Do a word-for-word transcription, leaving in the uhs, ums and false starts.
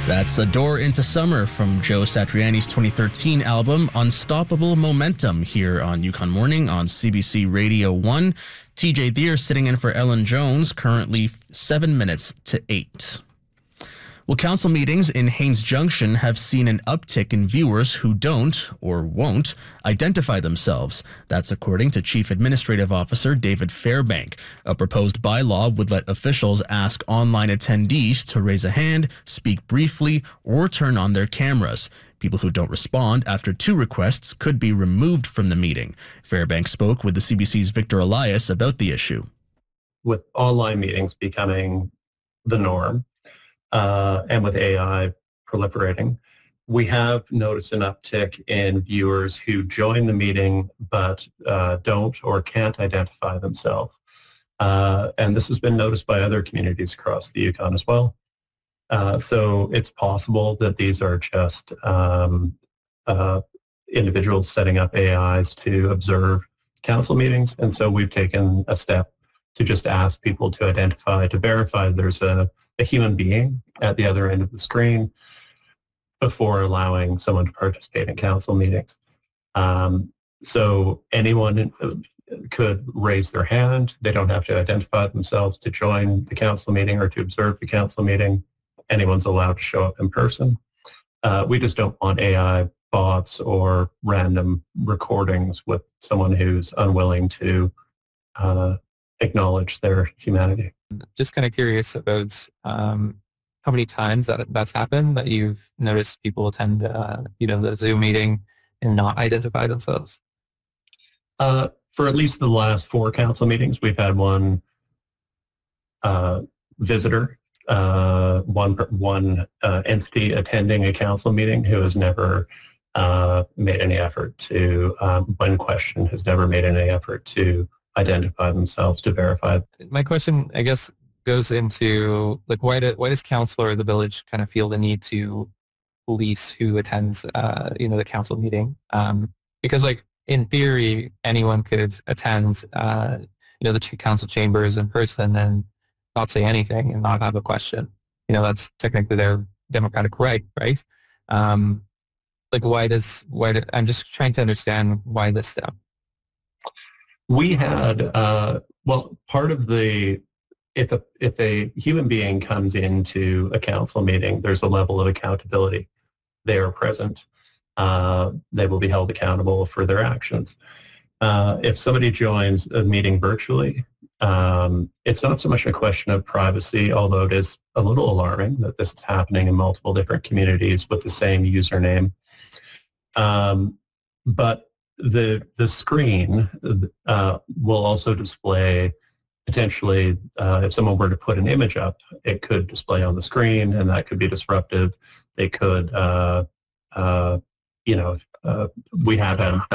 That's A Door into Summer from Joe Satriani's twenty thirteen album Unstoppable Momentum here on Yukon Morning on C B C Radio one. T J Deere sitting in for Ellen Jones, currently seven minutes to eight. Well, council meetings in Haines Junction have seen an uptick in viewers who don't, or won't, identify themselves. That's according to Chief Administrative Officer David Fairbank. A proposed bylaw would let officials ask online attendees to raise a hand, speak briefly, or turn on their cameras. People who don't respond after two requests could be removed from the meeting. Fairbank spoke with the C B C's Victor Elias about the issue. With online meetings becoming the norm, Uh, and with A I proliferating, we have noticed an uptick in viewers who join the meeting but uh, don't or can't identify themselves. Uh, and this has been noticed by other communities across the Yukon as well. Uh, so it's possible that these are just um, uh, individuals setting up A Is to observe council meetings. And so we've taken a step to just ask people to identify, to verify there's a a human being at the other end of the screen before allowing someone to participate in council meetings. Um, so anyone could raise their hand. They don't have to identify themselves to join the council meeting or to observe the council meeting. Anyone's allowed to show up in person. Uh, we just don't want A I bots or random recordings with someone who's unwilling to uh, acknowledge their humanity. Just kind of curious about um, how many times that that's happened, that you've noticed people attend, uh, you know, the Zoom meeting and not identify themselves. Uh, for at least the last four council meetings, we've had one uh, visitor, uh, one one uh, entity attending a council meeting who has never uh, made any effort to, um, when questioned, has never made any effort to identify themselves, to verify. My question, I guess, goes into, like, why, do, why does council or the village kind of feel the need to police who attends, uh, you know, the council meeting? Um, because, like, in theory, anyone could attend, uh, you know, the two council chambers in person and not say anything and not have a question. You know, that's technically their democratic right, right? Um, like, why does, why do, I'm just trying to understand why this step. We had, uh, well, part of the, if a, if a human being comes into a council meeting, there's a level of accountability. They are present. Uh, they will be held accountable for their actions. Uh, if somebody joins a meeting virtually, um, it's not so much a question of privacy, although it is a little alarming that this is happening in multiple different communities with the same username. Um, but The the screen uh, will also display, potentially, uh, if someone were to put an image up, it could display on the screen, and that could be disruptive. They could, uh, uh, you know, uh, we have had